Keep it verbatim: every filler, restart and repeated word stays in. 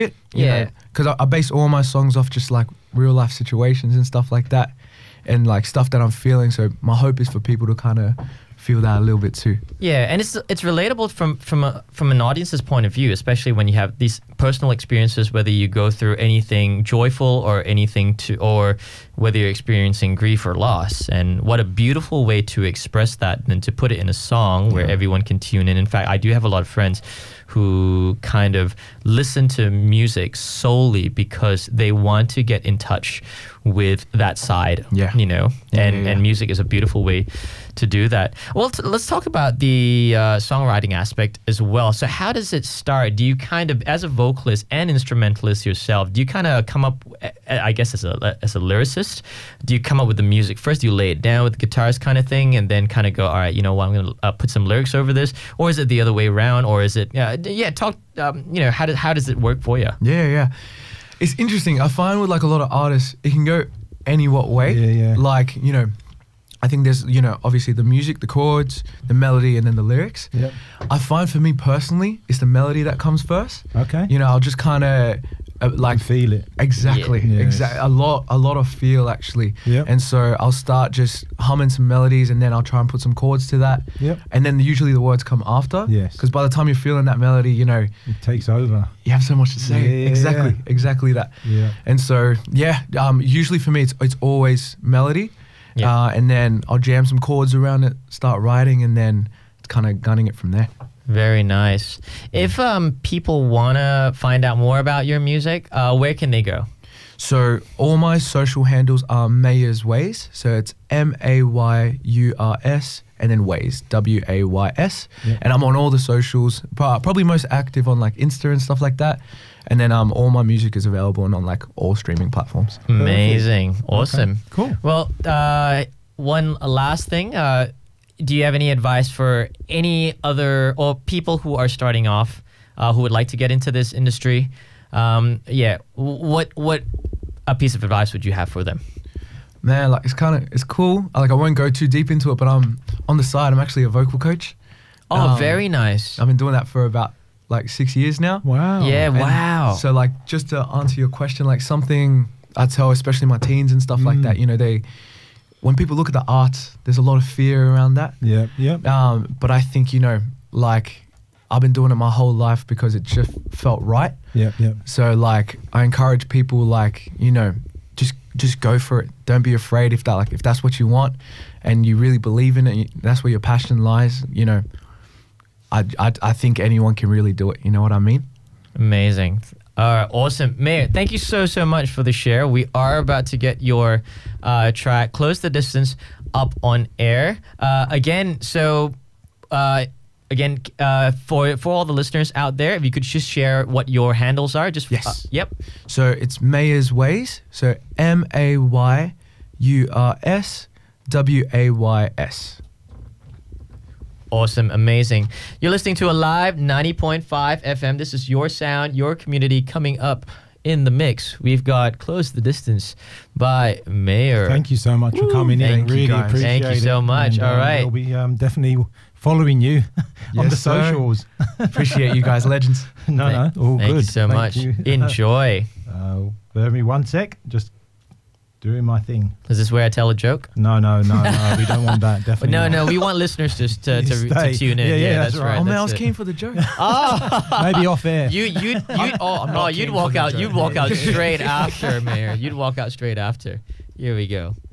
it. Yeah. Because I, I base all my songs off just like real life situations and stuff like that, and like stuff that I'm feeling. So my hope is for people to kind of feel that a little bit too. Yeah, and it's it's relatable from from a, from an audience's point of view, especially when you have these personal experiences, whether you go through anything joyful or anything to, or whether you're experiencing grief or loss. And what a beautiful way to express that than to put it in a song where Yeah. everyone can tune in. In fact, I do have a lot of friends who kind of listen to music solely because they want to get in touch with that side. Yeah. You know, Yeah, and yeah, yeah. and music is a beautiful way to do that. Well, t- let's talk about the uh, songwriting aspect as well. So how does it start? Do you kind of, as a vocalist and instrumentalist yourself, do you kind of come up, uh, I guess as a as a lyricist, do you come up with the music first? Do you lay it down with the guitars kind of thing and then kind of go, all right, you know what, I'm going to uh, put some lyrics over this? Or is it the other way around? Or is it, uh, d- yeah, talk, um, you know, how, do, how does it work for you? Yeah, yeah. It's interesting. I find with like a lot of artists, it can go any what way. Yeah, yeah. Like, you know, I think there's, you know, obviously the music, the chords, the melody, and then the lyrics. Yep. I find for me personally, it's the melody that comes first. Okay. You know, I'll just kind of uh, like feel it. exactly, Yeah. Yes. exactly. A lot, a lot of feel actually. Yep. And so I'll start just humming some melodies, and then I'll try and put some chords to that. Yep. And then usually the words come after. Yes. Because by the time you're feeling that melody, you know, It takes over. you have so much to say. Yeah, exactly, yeah. exactly that. Yeah. And so yeah, um, usually for me it's it's always melody, Yeah. uh, and then I'll jam some chords around it, start writing, and then kind of gunning it from there. Very nice. If um, people want to find out more about your music, uh, where can they go? So all my social handles are Mayurs Ways. So it's M A Y U R S and then Ways, W A Y S. Yeah. And I'm on all the socials, pro- probably most active on like Insta and stuff like that. And then um, all my music is available on, on like all streaming platforms. Amazing. Awesome. Okay, cool. Well, uh, one last thing. Uh, do you have any advice for any other or people who are starting off uh, who would like to get into this industry? Um, yeah. w- What what a piece of advice would you have for them? Man, like it's kind of, it's cool. Like I won't go too deep into it, but I'm on the side, I'm actually a vocal coach. Oh, Um, very nice. I've been doing that for about like six years now. Wow. Yeah. And Wow. So like just to answer your question, like something I tell especially my teens and stuff like Mm. that, you know, they, when people look at the arts, there's a lot of fear around that. Yep. Yep. Um, but I think, you know, like I've been doing it my whole life because it just felt right. Yep. Yep. So like I encourage people like, you know, just just go for it. Don't be afraid if that like if that's what you want and you really believe in it, you, that's where your passion lies, you know. I, I I think anyone can really do it, you know what I mean? Amazing. All right, awesome. Mayor, thank you so, so much for the share. We are about to get your uh, track, Close the Distance, up on air. Uh, again, so, uh, again, uh, for for all the listeners out there, if you could just share what your handles are. Just Yes. uh, yep. So it's Mayurs Ways. So M A Y U R S W A Y S. Awesome, amazing. You're listening to a live ninety point five F M. This is your sound, your community coming up in the mix. We've got Close the Distance by Mayor. Thank you so much for coming in. Thank you, Really guys. appreciate Thank you it. so much. And, All um, right. We'll be um, definitely following you on Yes, the sir. socials. Appreciate you guys, legends. no, Thank- no, all Thank good. you so Thank much. you. Enjoy. Uh, bear with me one sec. Just doing my thing. Is this where I tell a joke? No, no, no, no. We don't want that. Definitely. No, not. no, we want listeners to to, to, Stay. to tune in. Yeah, yeah, that's, that's right. right. Oh man, I that's was it. keen for the joke. Maybe off air. You you you Oh, I'm oh not you'd keen walk for the out joke. you'd walk out straight after, Mayor. You'd walk out straight after. Here we go.